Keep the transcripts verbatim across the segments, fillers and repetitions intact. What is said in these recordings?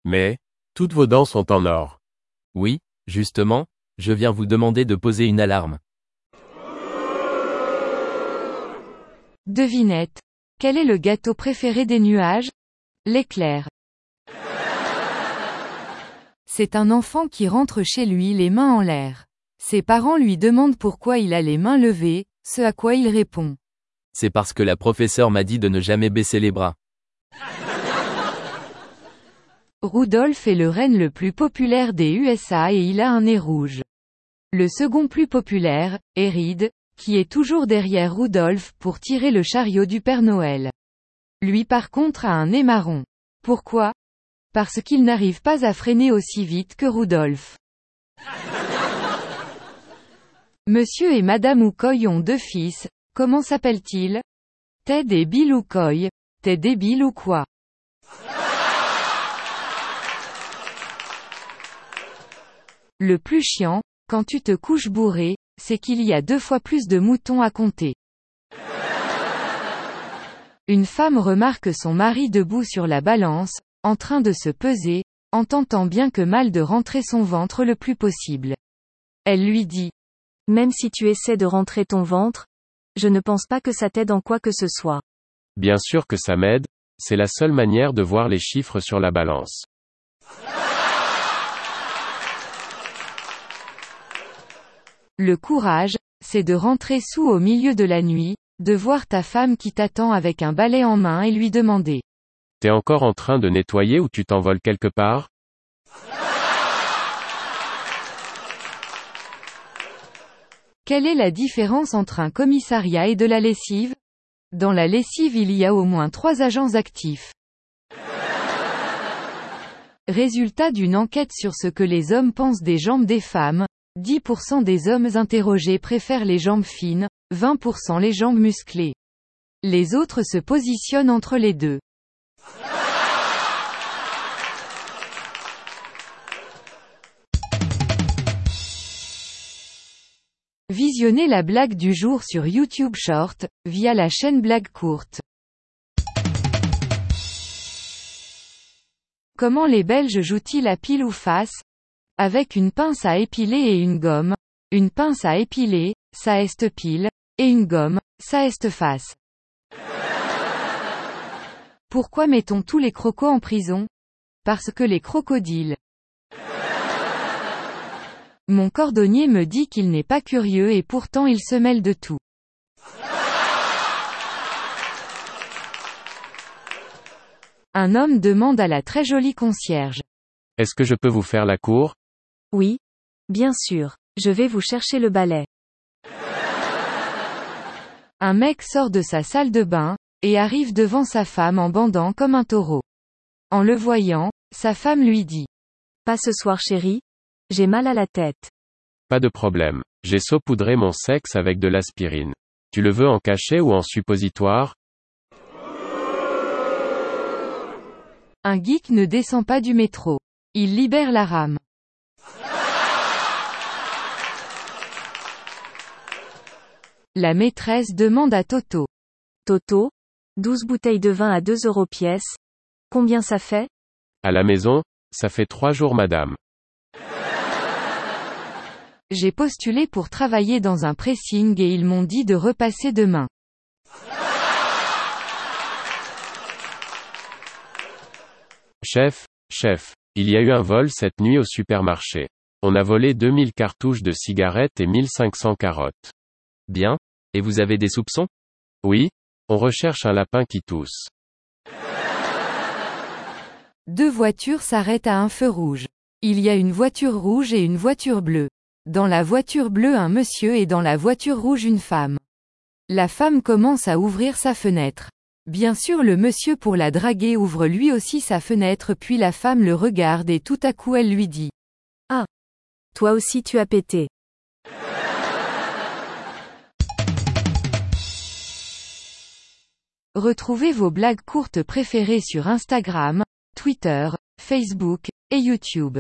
Mais, toutes vos dents sont en or. Oui, justement, je viens vous demander de poser une alarme. Devinette. Quel est le gâteau préféré des nuages? L'éclair. C'est un enfant qui rentre chez lui les mains en l'air. Ses parents lui demandent pourquoi il a les mains levées, ce à quoi il répond. C'est parce que la professeure m'a dit de ne jamais baisser les bras. Rudolph est le renne le plus populaire des U S A et il a un nez rouge. Le second plus populaire, est Reed, qui est toujours derrière Rudolph pour tirer le chariot du Père Noël. Lui par contre a un nez marron. Pourquoi? Parce qu'il n'arrive pas à freiner aussi vite que Rudolph. Monsieur et Madame Oukoy ont deux fils, comment s'appellent-ils? Ted et Bill Oukoy. T'es débile ou quoi? Le plus chiant, quand tu te couches bourré, c'est qu'il y a deux fois plus de moutons à compter. Une femme remarque son mari debout sur la balance, en train de se peser, en tentant bien que mal de rentrer son ventre le plus possible. Elle lui dit: Même si tu essaies de rentrer ton ventre, je ne pense pas que ça t'aide en quoi que ce soit. Bien sûr que ça m'aide, c'est la seule manière de voir les chiffres sur la balance. Le courage, c'est de rentrer soûl au milieu de la nuit, de voir ta femme qui t'attend avec un balai en main et lui demander: T'es encore en train de nettoyer ou tu t'envoles quelque part? Quelle est la différence entre un commissariat et de la lessive? Dans la lessive il y a au moins trois agents actifs. Résultat d'une enquête sur ce que les hommes pensent des jambes des femmes, dix pour cent des hommes interrogés préfèrent les jambes fines, vingt pour cent les jambes musclées. Les autres se positionnent entre les deux. Visionnez la blague du jour sur YouTube Short, via la chaîne Blague Courte. Comment les Belges jouent-ils à pile ou face? Avec une pince à épiler et une gomme. Une pince à épiler, ça est pile, et une gomme, ça est face. Pourquoi mettons tous les crocos en prison? Parce que les crocodiles. Mon cordonnier me dit qu'il n'est pas curieux et pourtant il se mêle de tout. Un homme demande à la très jolie concierge: Est-ce que je peux vous faire la cour? Oui. Bien sûr. Je vais vous chercher le balai. Un mec sort de sa salle de bain, et arrive devant sa femme en bandant comme un taureau. En le voyant, sa femme lui dit: Pas ce soir chérie? J'ai mal à la tête. Pas de problème. J'ai saupoudré mon sexe avec de l'aspirine. Tu le veux en cachet ou en suppositoire? Un geek ne descend pas du métro. Il libère la rame. La maîtresse demande à Toto: Toto? douze bouteilles de vin à deux euros pièce. Combien ça fait? À la maison, ça fait trois jours madame. J'ai postulé pour travailler dans un pressing et ils m'ont dit de repasser demain. Chef, chef, il y a eu un vol cette nuit au supermarché. On a volé deux mille cartouches de cigarettes et mille cinq cents carottes. Bien. Et vous avez des soupçons? Oui, on recherche un lapin qui tousse. Deux voitures s'arrêtent à un feu rouge. Il y a une voiture rouge et une voiture bleue. Dans la voiture bleue un monsieur et dans la voiture rouge une femme. La femme commence à ouvrir sa fenêtre. Bien sûr le monsieur pour la draguer ouvre lui aussi sa fenêtre puis la femme le regarde et tout à coup elle lui dit: Ah! Toi aussi tu as pété. Retrouvez vos blagues courtes préférées sur Instagram, Twitter, Facebook, et YouTube.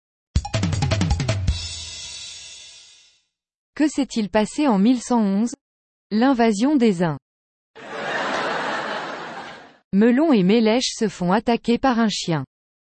Que s'est-il passé en mille cent onze? L'invasion des Huns. Melon et Mélèche se font attaquer par un chien.